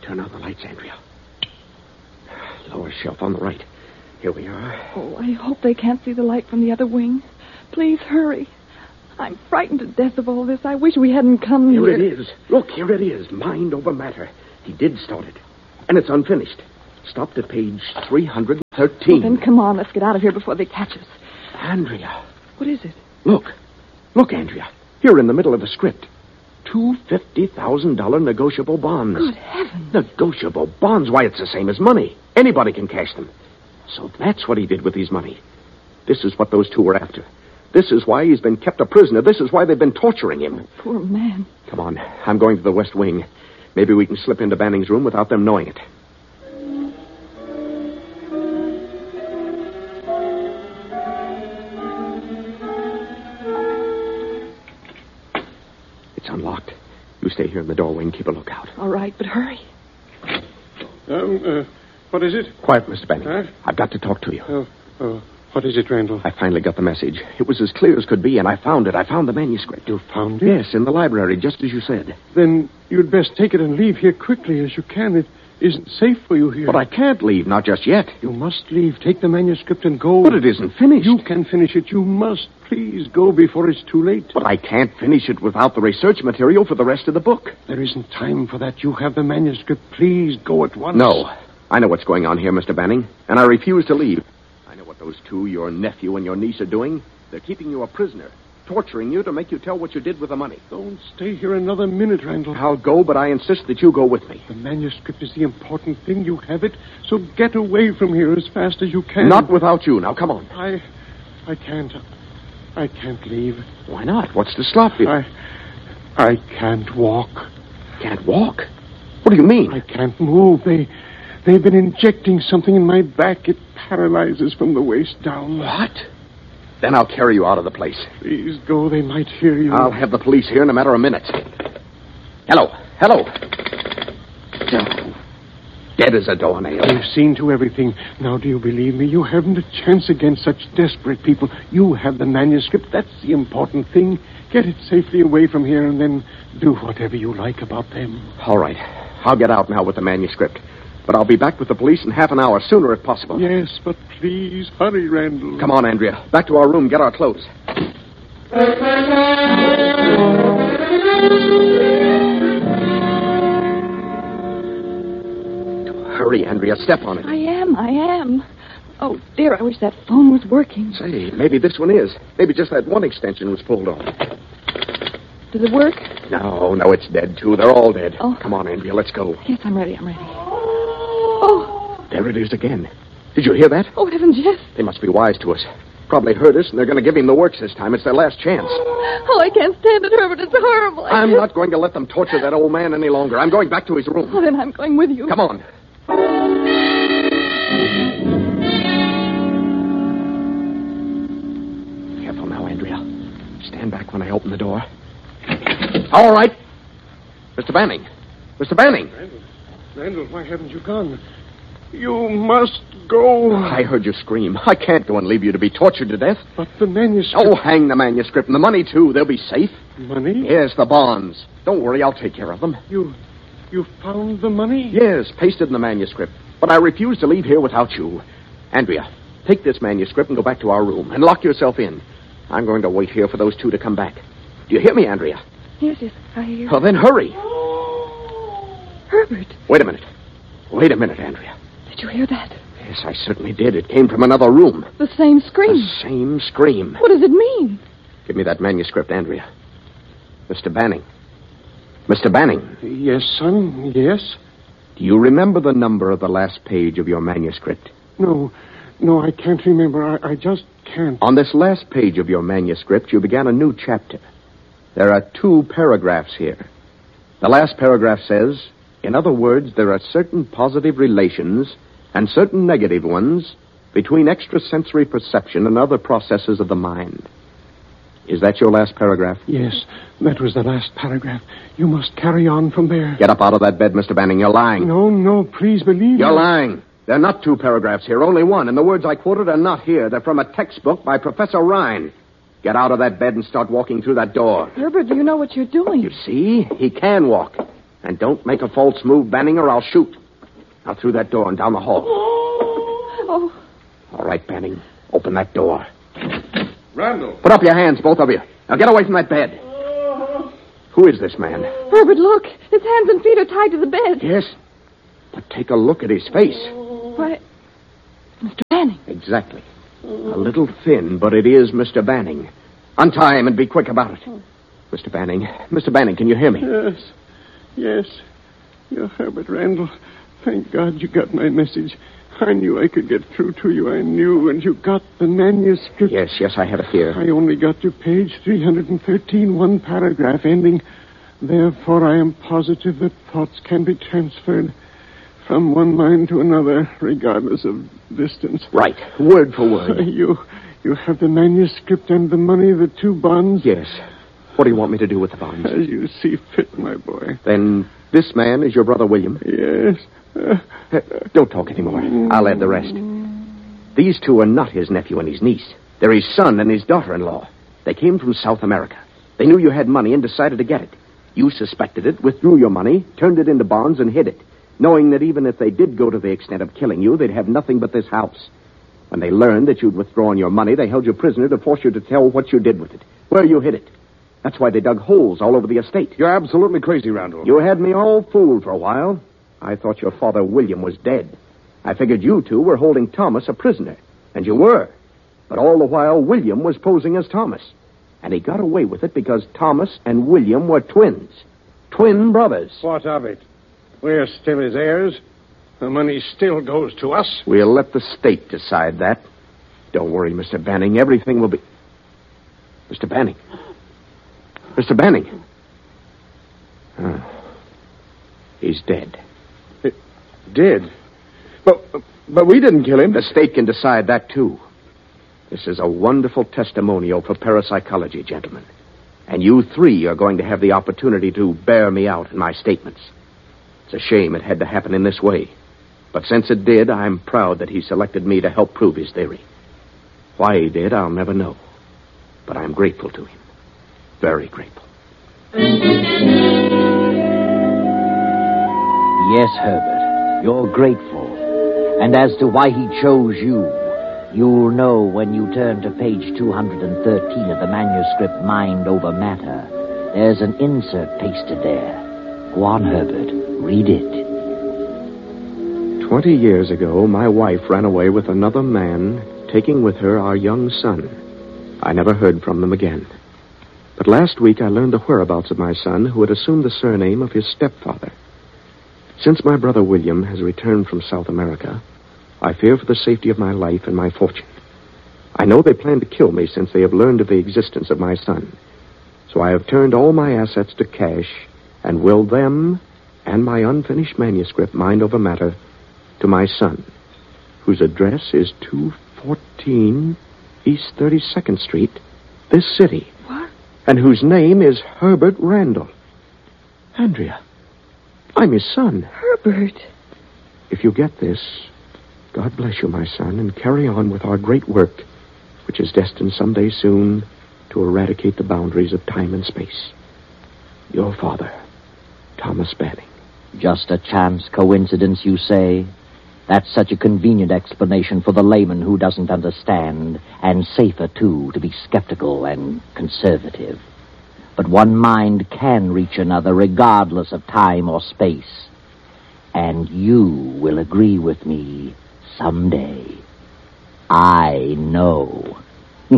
Turn on the lights, Andrea. Lower shelf on the right. Here we are. Oh, I hope they can't see the light from the other wing. Please hurry. I'm frightened to death of all this. I wish we hadn't come here. Here it is. Look, here it is. Mind over matter. He did start it. And it's unfinished. Stopped at page 313. Well, then come on, let's get out of here before they catch us. Andrea. What is it? Look. Look, Andrea. Here in the middle of the script. 2 $50,000 negotiable bonds. Good heavens. Negotiable bonds? Why, it's the same as money. Anybody can cash them. So that's what he did with his money. This is what those two were after. This is why he's been kept a prisoner. This is why they've been torturing him. Oh, poor man. Come on. I'm going to the West Wing. Maybe we can slip into Banning's room without them knowing it. It's unlocked. You stay here in the doorway and keep a lookout. All right, but hurry. What is it? Quiet, Mr. Banning. Huh? I've got to talk to you. What is it, Randall? I finally got the message. It was as clear as could be, and I found it. I found the manuscript. You found it? Yes, in the library, just as you said. Then you'd best take it and leave here quickly as you can. It isn't safe for you here. But I can't leave, not just yet. You must leave. Take the manuscript and go. But it isn't finished. You can finish it. You must. Please go before it's too late. But I can't finish it without the research material for the rest of the book. There isn't time for that. You have the manuscript. Please go at once. No. I know what's going on here, Mr. Banning, and I refuse to leave. I know what those two, your nephew and your niece, are doing. They're keeping you a prisoner, torturing you to make you tell what you did with the money. Don't stay here another minute, Randall. I'll go, but I insist that you go with me. The manuscript is the important thing. You have it, so get away from here as fast as you can. Not without you. Now, come on. I can't. I can't leave. Why not? What's to stop you? I can't walk. Can't walk? What do you mean? I can't move. They've been injecting something in my back. It paralyzes from the waist down. What? Then I'll carry you out of the place. Please go. They might hear you. I'll have the police here in a matter of minutes. Hello. Dead as a doornail. You've seen to everything. Now, do you believe me? You haven't a chance against such desperate people. You have the manuscript. That's the important thing. Get it safely away from here and then do whatever you like about them. All right. I'll get out now with the manuscript. But I'll be back with the police in half an hour, sooner if possible. Yes, but please, hurry, Randall. Come on, Andrea. Back to our room. Get our clothes. Hurry, Andrea. Step on it. I am. Oh, dear, I wish that phone was working. Say, maybe this one is. Maybe just that one extension was pulled off. Does it work? No, it's dead, too. They're all dead. Oh. Come on, Andrea. Let's go. Yes, I'm ready. Oh. There it is again. Did you hear that? Oh, heavens, yes. They must be wise to us. Probably heard us, and they're going to give him the works this time. It's their last chance. Oh, I can't stand it, Herbert. It's horrible. I'm not going to let them torture that old man any longer. I'm going back to his room. Oh, then I'm going with you. Come on. Careful now, Andrea. Stand back when I open the door. All right. Mr. Banning. Randall, why haven't you gone? You must go. I heard you scream. I can't go and leave you to be tortured to death. But the manuscript... Oh, hang the manuscript and the money, too. They'll be safe. Money? Yes, the bonds. Don't worry, I'll take care of them. You found the money? Yes, pasted in the manuscript. But I refuse to leave here without you. Andrea, take this manuscript and go back to our room and lock yourself in. I'm going to wait here for those two to come back. Do you hear me, Andrea? Yes, I hear you. Well, then hurry. Herbert. Wait a minute, Andrea. Did you hear that? Yes, I certainly did. It came from another room. The same scream. The same scream. What does it mean? Give me that manuscript, Andrea. Mr. Banning. Mr. Banning. Yes, son, yes? Do you remember the number of the last page of your manuscript? No, I can't remember. I just can't. On this last page of your manuscript, you began a new chapter. There are 2 paragraphs here. The last paragraph says, in other words, there are certain positive relations and certain negative ones between extrasensory perception and other processes of the mind. Is that your last paragraph? Yes, that was the last paragraph. You must carry on from there. Get up out of that bed, Mr. Banning. You're lying. No, please believe You're me. lying. There are not 2 paragraphs here, only one. And the words I quoted are not here. They're from a textbook by Professor Rhine. Get out of that bed and start walking through that door. Herbert, do you know what you're doing? You see? He can walk. And don't make a false move, Banning, or I'll shoot. Now through that door and down the hall. Oh. All right, Banning. Open that door. Randall. Put up your hands, both of you. Now get away from that bed. Who is this man? Herbert, look. His hands and feet are tied to the bed. Yes. But take a look at his face. Why, Mr. Banning. Exactly. A little thin, but it is Mr. Banning. Untie him and be quick about it. Mr. Banning, can you hear me? Yes. You're Herbert Randall. Thank God you got my message. I knew I could get through to you. I knew, and you got the manuscript. Yes, I have it here. I only got to page 313, one paragraph ending. Therefore, I am positive that thoughts can be transferred from one mind to another, regardless of distance. Right, word for word. You have the manuscript and the money, the 2 bonds? Yes. What do you want me to do with the bonds? As you see fit, my boy. Then this man is your brother William? Yes. Don't talk anymore. I'll add the rest. These 2 are not his nephew and his niece. They're his son and his daughter-in-law. They came from South America. They knew you had money and decided to get it. You suspected it, withdrew your money, turned it into bonds, and hid it, knowing that even if they did go to the extent of killing you, they'd have nothing but this house. When they learned that you'd withdrawn your money, they held you prisoner to force you to tell what you did with it, where you hid it. That's why they dug holes all over the estate. You're absolutely crazy, Randall. You had me all fooled for a while. I thought your father, William, was dead. I figured you 2 were holding Thomas a prisoner. And you were. But all the while, William was posing as Thomas. And he got away with it because Thomas and William were twins. Twin brothers. What of it? We're still his heirs. The money still goes to us. We'll let the state decide that. Don't worry, Mr. Banning. Everything will be... Mr. Banning. Mr. Banning. He's dead. Dead? But we didn't kill him. The state can decide that, too. This is a wonderful testimonial for parapsychology, gentlemen. And you 3 are going to have the opportunity to bear me out in my statements. It's a shame it had to happen in this way. But since it did, I'm proud that he selected me to help prove his theory. Why he did, I'll never know. But I'm grateful to him. Very grateful. Yes, Herbert, you're grateful. And as to why he chose you, you'll know when you turn to page 213 of the manuscript Mind Over Matter. There's an insert pasted there. Go on, Herbert. Read it. 20 years ago, my wife ran away with another man, taking with her our young son. I never heard from them again. But last week I learned the whereabouts of my son, who had assumed the surname of his stepfather. Since my brother William has returned from South America, I fear for the safety of my life and my fortune. I know they plan to kill me since they have learned of the existence of my son. So I have turned all my assets to cash and willed them and my unfinished manuscript, Mind Over Matter, to my son, whose address is 214 East 32nd Street, this city. What? And whose name is Herbert Randall. Andrea, I'm his son. Herbert. If you get this, God bless you, my son, and carry on with our great work, which is destined someday soon to eradicate the boundaries of time and space. Your father, Thomas Banning. Just a chance coincidence, you say? That's such a convenient explanation for the layman who doesn't understand, and safer, too, to be skeptical and conservative. But one mind can reach another regardless of time or space. And you will agree with me someday. I know.